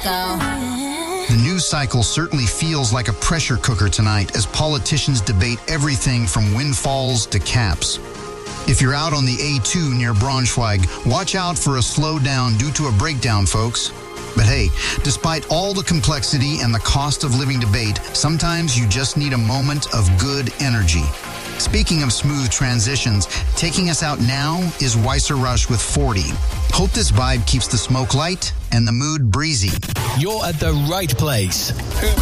The news cycle certainly feels like a pressure cooker tonight as politicians debate everything from windfalls to caps. If you're out on the A2 near Braunschweig, watch out for a slowdown due to a breakdown, folks. But hey, despite all the complexity and the cost of living debate, sometimes you just need a moment of good energy. Speaking of smooth transitions, taking us out now is Weiser Rush with 40. Hope this vibe keeps the smoke light and the mood breezy. You're at the right place.